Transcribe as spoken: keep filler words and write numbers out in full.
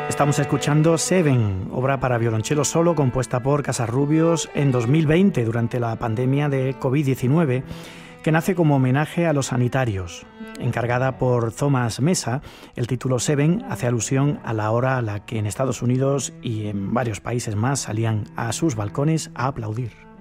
Estamos escuchando Seven, obra para violonchelo solo compuesta por Casarrubios en dos mil veinte durante la pandemia de covid diecinueve, que nace como homenaje a los sanitarios. Encargada por Thomas Mesa, el título Seven hace alusión a la hora a la que en Estados Unidos y en varios países más salían a sus balcones a aplaudir.